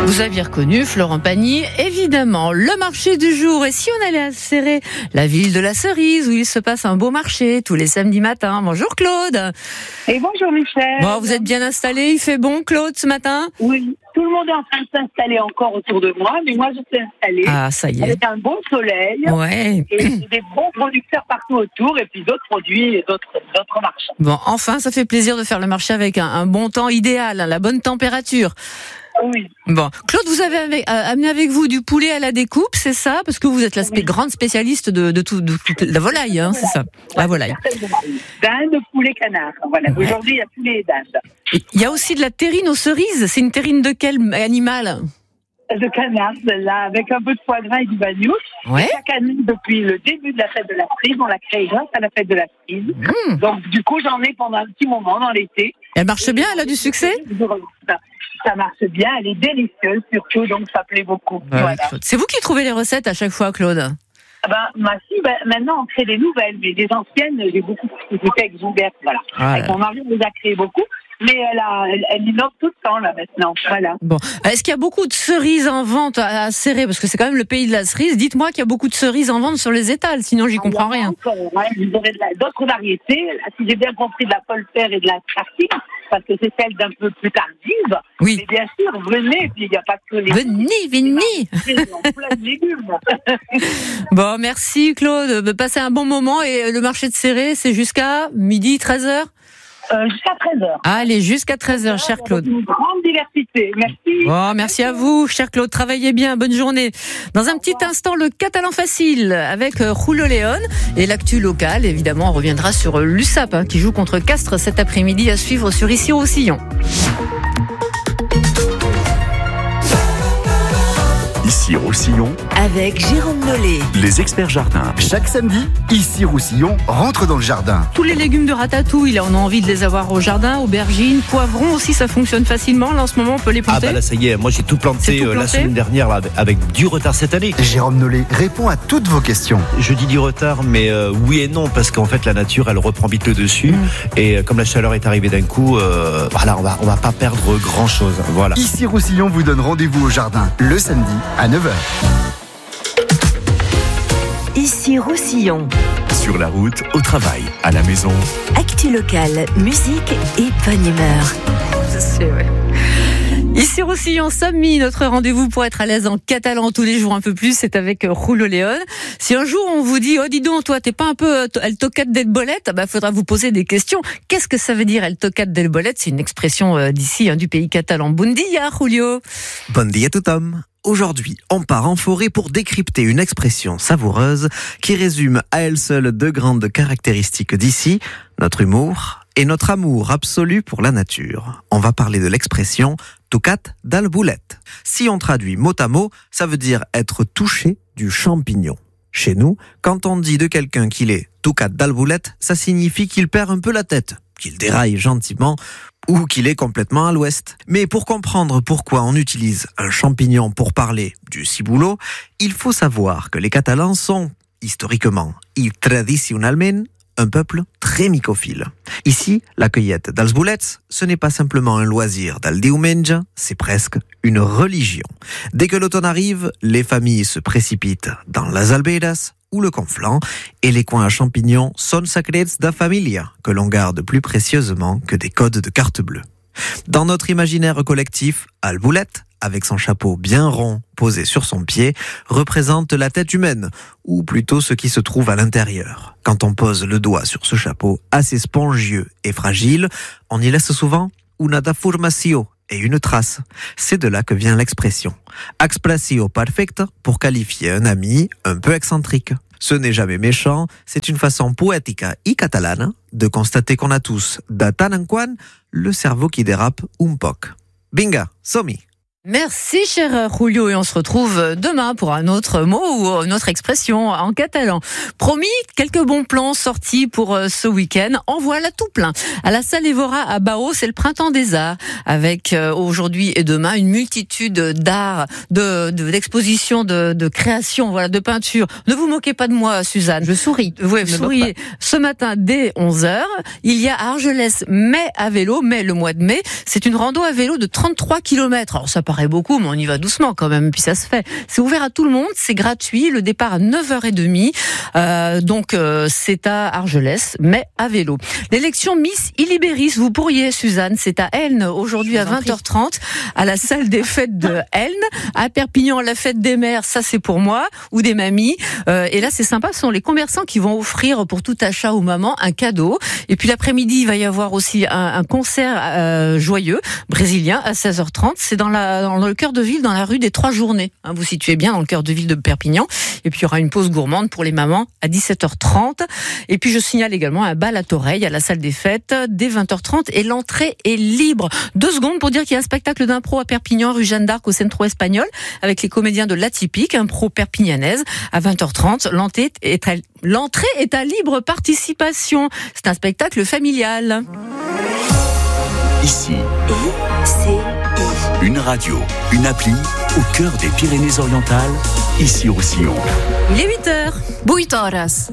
Vous aviez reconnu Florent Pagny, évidemment. Le marché du jour. Et si on allait à Céret, la ville de la cerise, où il se passe un beau marché tous les samedis matins. Bonjour Claude. Et bonjour Michel. Bon, vous êtes bien installé, il fait bon Claude ce matin? Oui, tout le monde est en train de s'installer encore autour de moi, mais moi je suis installée. Ah, ça y est. Avec un bon soleil. Ouais. Et des bons producteurs partout autour, et puis d'autres produits et d'autres marchands. Bon, enfin, ça fait plaisir de faire le marché avec un bon temps idéal, la bonne température. Oui. Bon, Claude, vous avez amené avec vous du poulet à la découpe, c'est ça? Parce que vous êtes la grande spécialiste de la volaille, hein, c'est ça? La volaille. Dinde, poulet, canard. Voilà. Ouais. Aujourd'hui, il y a poulet et dinde. Il y a aussi de la terrine aux cerises. C'est une terrine de quel animal? De canard, celle-là, avec un peu de foie gras et du bagnoux. Ouais. Chaque année, depuis le début de la fête de la cerise, on l'a créée grâce à la fête de la cerise. Donc, du coup, j'en ai pendant un petit moment dans l'été. Elle marche bien, elle a du succès? Ça marche bien, elle est délicieuse surtout, donc ça plaît beaucoup. Voilà. C'est vous qui trouvez les recettes à chaque fois, Claude? Maintenant on crée des nouvelles, mais des anciennes, j'ai beaucoup fait avec Joubert, voilà. Avec mon mari, on les a créées beaucoup, mais elle innove tout le temps là maintenant, voilà. Bon, est-ce qu'il y a beaucoup de cerises en vente à Céret, parce que c'est quand même le pays de la cerise? Dites-moi qu'il y a beaucoup de cerises en vente sur les étals, sinon j'y comprends rien. Encore, vous aurez d'autres variétés, si j'ai bien compris, de la Polter et de la Tartine, parce que c'est celle d'un peu plus tardive. Oui. Mais bien sûr, venez, puis il n'y a pas que les... Venez. Plein de légumes. Bon, merci Claude. Passez un bon moment. Et le marché de Céret, c'est jusqu'à midi, 13h? Jusqu'à 13h. Allez, jusqu'à 13h, cher Claude. Une grande diversité. Merci. Bon, merci à vous, cher Claude. Travaillez bien. Bonne journée. Dans un petit instant, le catalan facile avec Julio León et l'actu locale. Évidemment, on reviendra sur l'USAP qui joue contre Castres cet après-midi à suivre sur Issy-Roussillon. Issy-Roussillon avec Jérôme Nollet. Les experts jardins. Chaque samedi, Issy-Roussillon rentre dans le jardin. Tous les légumes de ratatouille, là, on a envie de les avoir au jardin. Aubergines, poivrons aussi, ça fonctionne facilement. Là, en ce moment, on peut les planter. Ah bah là, ça y est, moi j'ai tout planté, la semaine dernière là, avec du retard cette année. Jérôme Nollet répond à toutes vos questions. Je dis du retard, mais oui et non, parce qu'en fait la nature, elle reprend vite le dessus. Et comme la chaleur est arrivée d'un coup, voilà, on va pas perdre grand chose. Voilà. Issy-Roussillon vous donne rendez-vous au jardin le samedi à 9h. Issy-Roussillon. Sur la route, au travail, à la maison. Actu locale, musique et bonne humeur. Je sais, ouais. Issy-Roussillon, Samy, notre rendez-vous pour être à l'aise en catalan tous les jours un peu plus, c'est avec Julio León. Si un jour on vous dit, oh dis donc, toi t'es pas un peu el tocat del bolet, faudra vous poser des questions. Qu'est-ce que ça veut dire el tocat del bolet? C'est une expression d'ici, du pays catalan. Bon dia, Julio. Bon dia tothom. Aujourd'hui, on part en forêt pour décrypter une expression savoureuse qui résume à elle seule deux grandes caractéristiques d'ici, notre humour et notre amour absolu pour la nature. On va parler de l'expression tocat dal boulet. Si on traduit mot à mot, ça veut dire être touché du champignon. Chez nous, quand on dit de quelqu'un qu'il est tocat dal boulet, ça signifie qu'il perd un peu la tête, qu'il déraille gentiment ou qu'il est complètement à l'ouest. Mais pour comprendre pourquoi on utilise un champignon pour parler du ciboulot, il faut savoir que les Catalans sont, historiquement et traditionnellement, un peuple très mycophile. Ici, la cueillette dels bolets, ce n'est pas simplement un loisir del diumenge, c'est presque une religion. Dès que l'automne arrive, les familles se précipitent dans les albedas ou le conflant, et les coins à champignons sont sacrés da familia, que l'on garde plus précieusement que des codes de carte bleue. Dans notre imaginaire collectif, Alboulette, avec son chapeau bien rond posé sur son pied, représente la tête humaine, ou plutôt ce qui se trouve à l'intérieur. Quand on pose le doigt sur ce chapeau assez spongieux et fragile, on y laisse souvent una deformació et une trace. C'est de là que vient l'expression expressio perfecta pour qualifier un ami un peu excentrique. Ce n'est jamais méchant, c'est une façon poética et catalane de constater qu'on a tous, de tant en quant, le cerveau qui dérape un poc. Binga, som-hi! Merci cher Julio, et on se retrouve demain pour un autre mot ou une autre expression en catalan. Promis, quelques bons plans sortis pour ce week-end. En voilà tout plein. À la salle Evora à Bao, c'est le printemps des arts, avec aujourd'hui et demain une multitude d'arts, d'expositions, de créations, voilà, de peinture. Ne vous moquez pas de moi, Suzanne. Je souris. Oui, vous souriez. Ce matin dès 11h, il y a à Argelès mai à vélo, mai le mois de mai. C'est une rando à vélo de 33 km. Alors ça paraît beaucoup, mais on y va doucement quand même, puis ça se fait. C'est ouvert à tout le monde, c'est gratuit, le départ à 9h30, donc c'est à Argelès, mais à vélo. L'élection Miss Illiberis, vous pourriez, Suzanne, c'est à Elne, aujourd'hui à 20h30, à la salle des fêtes de Elne. À Perpignan, la fête des mères, ça c'est pour moi, ou des mamies. Et là c'est sympa, ce sont les commerçants qui vont offrir pour tout achat aux mamans un cadeau. Et puis l'après-midi, il va y avoir aussi un concert joyeux, brésilien, à 16h30. C'est dans le cœur de ville, dans la rue des Trois Journées. Vous situez bien dans le cœur de ville de Perpignan. Et puis il y aura une pause gourmande pour les mamans à 17h30. Et puis je signale également un bal à Toreil, à la salle des fêtes, dès 20h30. Et l'entrée est libre. 2 secondes pour dire qu'il y a un spectacle d'impro à Perpignan, rue Jeanne d'Arc, au Centro Espagnol, avec les comédiens de l'Atypique, impro perpignanaise, à 20h30. L'entrée est à libre participation. C'est un spectacle familial. Ici, une radio, une appli au cœur des Pyrénées-Orientales, ici Roussillon. Il est 8h. 8 horas.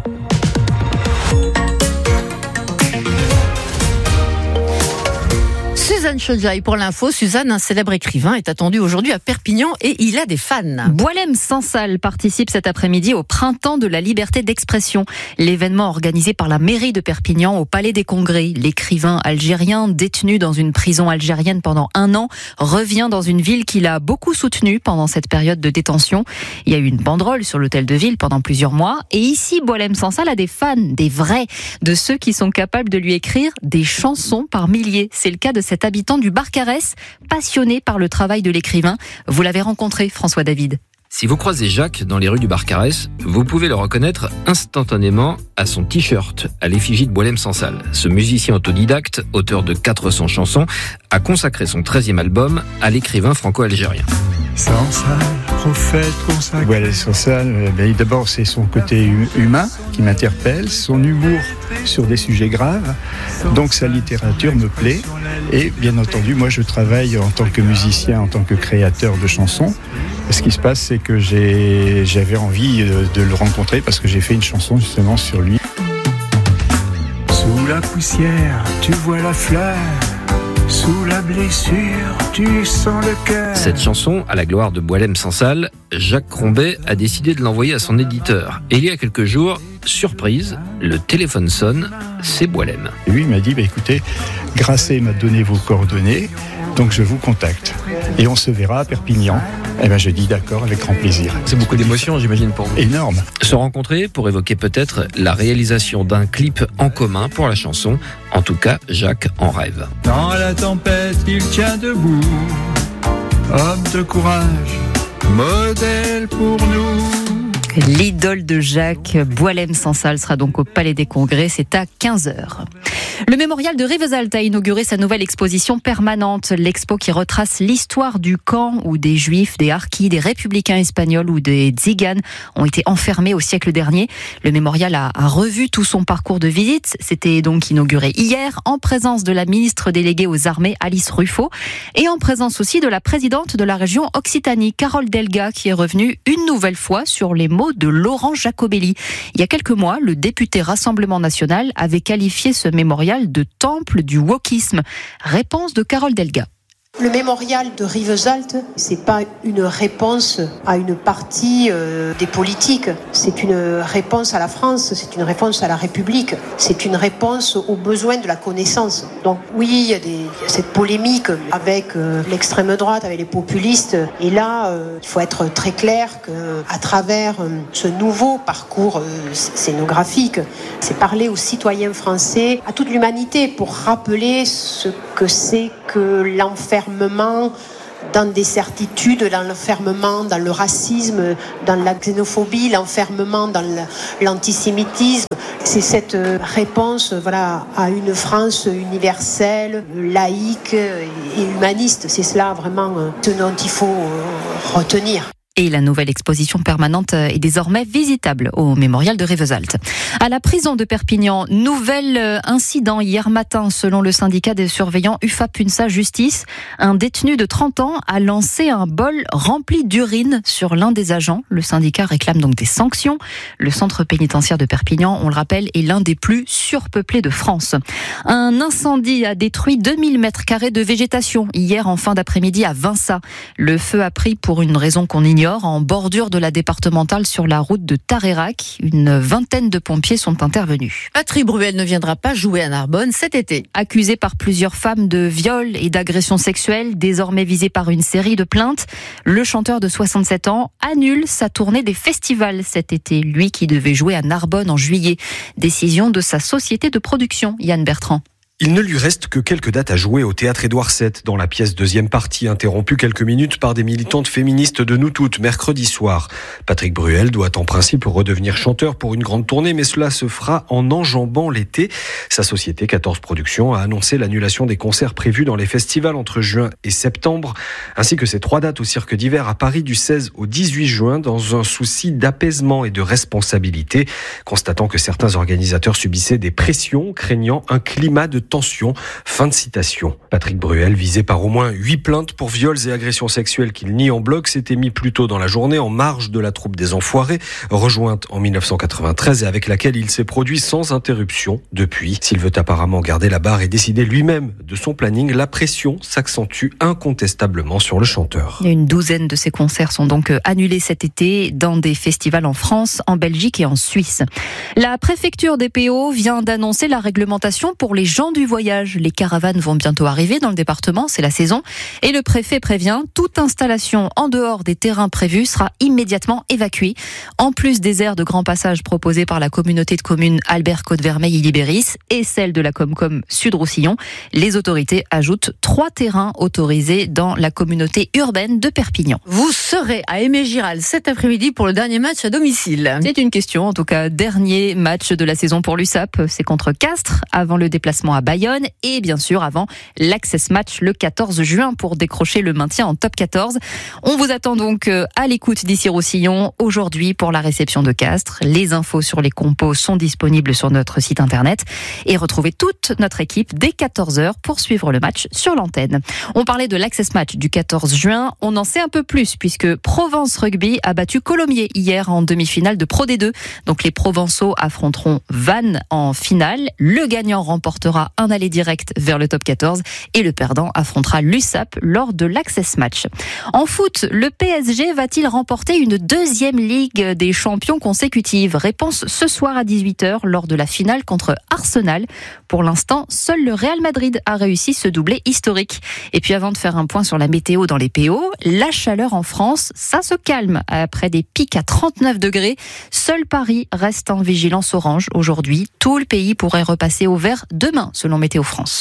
Suzanne Chodjaï pour l'info. Suzanne, un célèbre écrivain, est attendu aujourd'hui à Perpignan et il a des fans. Boualem Sansal participe cet après-midi au Printemps de la liberté d'expression, l'événement organisé par la mairie de Perpignan au Palais des Congrès. L'écrivain algérien, détenu dans une prison algérienne pendant 1 an, revient dans une ville qu'il a beaucoup soutenue pendant cette période de détention. Il y a eu une banderole sur l'hôtel de ville pendant plusieurs mois. Et ici, Boualem Sansal a des fans, des vrais, de ceux qui sont capables de lui écrire des chansons par milliers. C'est le cas de cet habitant du Barcarès, passionné par le travail de l'écrivain. Vous l'avez rencontré, François David. Si vous croisez Jacques dans les rues du Barcarès, vous pouvez le reconnaître instantanément à son t-shirt à l'effigie de Boualem Sansal. Ce musicien autodidacte, auteur de 400 chansons, a consacré son 13e album à l'écrivain franco-algérien. Sansal, prophète consacré. Boualem Sansal, d'abord c'est son côté humain qui m'interpelle, son humour sur des sujets graves, donc sa littérature me plaît. Et bien entendu, moi je travaille en tant que musicien, en tant que créateur de chansons. Ce qui se passe, c'est que j'avais envie de le rencontrer parce que j'ai fait une chanson justement sur lui. Sous la poussière, tu vois la fleur. Sous la blessure, tu sens le cœur. Cette chanson, à la gloire de Boualem Sansal, Jacques Crombet a décidé de l'envoyer à son éditeur. Et il y a quelques jours, surprise, le téléphone sonne, c'est Boualem. Et lui, il m'a dit, écoutez, Grasset m'a donné vos coordonnées, donc je vous contacte. Et on se verra à Perpignan. Je dis d'accord, avec grand plaisir. C'est beaucoup d'émotions, j'imagine, pour vous. Énorme. Se rencontrer pour évoquer peut-être la réalisation d'un clip en commun pour la chanson. En tout cas, Jacques en rêve. Dans la tempête, il tient debout. Homme de courage, modèle pour nous. L'idole de Jacques, Boualem Sansal, sera donc au Palais des Congrès, c'est à 15h. Le mémorial de Rivesaltes a inauguré sa nouvelle exposition permanente. L'expo qui retrace l'histoire du camp où des juifs, des harkis, des républicains espagnols ou des tziganes ont été enfermés au siècle dernier. Le mémorial a revu tout son parcours de visite. C'était donc inauguré hier en présence de la ministre déléguée aux armées, Alice Ruffo, et en présence aussi de la présidente de la région Occitanie, Carole Delga, qui est revenue une nouvelle fois sur les mots de Laurent Jacobelli. Il y a quelques mois, le député Rassemblement National avait qualifié ce mémorial de temple du wokisme. Réponse de Carole Delga. Le mémorial de Rivesaltes, c'est pas une réponse à une partie des politiques. C'est une réponse à la France, c'est une réponse à la République, c'est une réponse aux besoins de la connaissance. Donc oui, il y a cette polémique avec l'extrême droite, avec les populistes. Et là, il faut être très clair qu'à travers ce nouveau parcours scénographique, c'est parler aux citoyens français, à toute l'humanité, pour rappeler ce que c'est que l'enfermement dans des certitudes, l'enfermement dans le racisme, dans la xénophobie, l'enfermement dans l'antisémitisme. C'est cette réponse à une France universelle, laïque et humaniste. C'est cela vraiment ce dont il faut retenir. Et la nouvelle exposition permanente est désormais visitable au mémorial de Rivesaltes. À la prison de Perpignan, nouvel incident hier matin selon le syndicat des surveillants UFA-PUNSA Justice. Un détenu de 30 ans a lancé un bol rempli d'urine sur l'un des agents. Le syndicat réclame donc des sanctions. Le centre pénitentiaire de Perpignan, on le rappelle, est l'un des plus surpeuplés de France. Un incendie a détruit 2000 mètres carrés de végétation hier en fin d'après-midi à Vinça. Le feu a pris pour une raison qu'on ignore en bordure de la départementale sur la route de Tareyrac. Une vingtaine de pompiers sont intervenus. Patrick Bruel ne viendra pas jouer à Narbonne cet été. Accusé par plusieurs femmes de viol et d'agression sexuelle, désormais visé par une série de plaintes, le chanteur de 67 ans annule sa tournée des festivals cet été. Lui qui devait jouer à Narbonne en juillet. Décision de sa société de production, Yann Bertrand. Il ne lui reste que quelques dates à jouer au théâtre Édouard VII, dans la pièce deuxième partie, interrompue quelques minutes par des militantes féministes de Nous Toutes, mercredi soir. Patrick Bruel doit en principe redevenir chanteur pour une grande tournée, mais cela se fera en enjambant l'été. Sa société 14 Productions a annoncé l'annulation des concerts prévus dans les festivals entre juin et septembre, ainsi que ses 3 dates au Cirque d'hiver à Paris du 16 au 18 juin, dans un souci d'apaisement et de responsabilité, constatant que certains organisateurs subissaient des pressions, craignant un climat de tension. Fin de citation. Patrick Bruel, visé par au moins 8 plaintes pour viols et agressions sexuelles qu'il nie en bloc, s'était mis plus tôt dans la journée en marge de la troupe des Enfoirés, rejointe en 1993 et avec laquelle il s'est produit sans interruption depuis. S'il veut apparemment garder la barre et décider lui-même de son planning, la pression s'accentue incontestablement sur le chanteur. Une douzaine de ses concerts sont donc annulés cet été dans des festivals en France, en Belgique et en Suisse. La préfecture des PO vient d'annoncer la réglementation pour les gens du voyage. Les caravanes vont bientôt arriver dans le département, c'est la saison. Et le préfet prévient, toute installation en dehors des terrains prévus sera immédiatement évacuée. En plus des aires de grand passage proposées par la communauté de communes Albert Côte-Vermeille et Libéris et celle de la Comcom Sud-Roussillon, les autorités ajoutent 3 terrains autorisés dans la communauté urbaine de Perpignan. Vous serez à Aimé-Giral cet après-midi pour le dernier match à domicile. C'est une question, en tout cas, dernier match de la saison pour l'USAP. C'est contre Castres, avant le déplacement à Bayonne et bien sûr avant l'Access Match le 14 juin pour décrocher le maintien en top 14. On vous attend donc à l'écoute d'ici Roussillon aujourd'hui pour la réception de Castres. Les infos sur les compos sont disponibles sur notre site internet et retrouvez toute notre équipe dès 14h pour suivre le match sur l'antenne. On parlait de l'Access Match du 14 juin, on en sait un peu plus puisque Provence Rugby a battu Colomiers hier en demi-finale de Pro D2. Donc les Provençaux affronteront Vannes en finale. Le gagnant remportera un aller direct vers le top 14 et le perdant affrontera l'USAP lors de l'Access Match. En foot, le PSG va-t-il remporter une 2e Ligue des Champions consécutive? Réponse ce soir à 18h lors de la finale contre Arsenal. Pour l'instant, seul le Real Madrid a réussi ce doublé historique. Et puis avant de faire un point sur la météo dans les PO, la chaleur en France, ça se calme après des pics à 39 degrés. Seul Paris reste en vigilance orange aujourd'hui. Tout le pays pourrait repasser au vert demain, selon Météo France.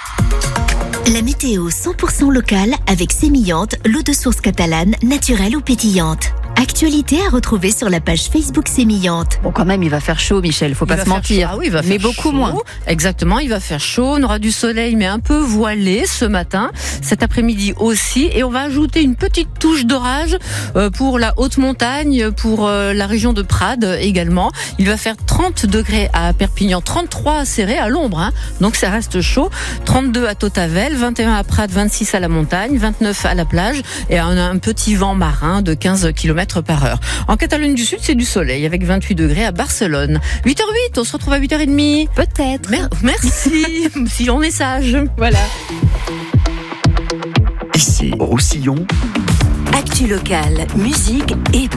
La météo 100% locale avec Sémillante, l'eau de source catalane, naturelle ou pétillante. Actualité à retrouver sur la page Facebook Sémillante. Bon, quand même, il va faire chaud, Michel, faut pas se mentir. Ah oui, il va faire mais beaucoup chaud. moins. Exactement, il va faire chaud. On aura du soleil, mais un peu voilé ce matin. Cet après-midi aussi. Et on va ajouter une petite touche d'orage pour la haute montagne, pour la région de Prades également. Il va faire 30 degrés à Perpignan, 33 à Céret, à l'ombre. Hein. Donc ça reste chaud. 32 à Tautavel, 21 à Prades, 26 à la montagne, 29 à la plage. Et on a un petit vent marin de 15 km par heure. En Catalogne du Sud, c'est du soleil avec 28 degrés à Barcelone. 8h08, on se retrouve à 8h30. Peut-être. Merci. Si on est sage. Voilà. Ici, Roussillon. Actu locale, musique et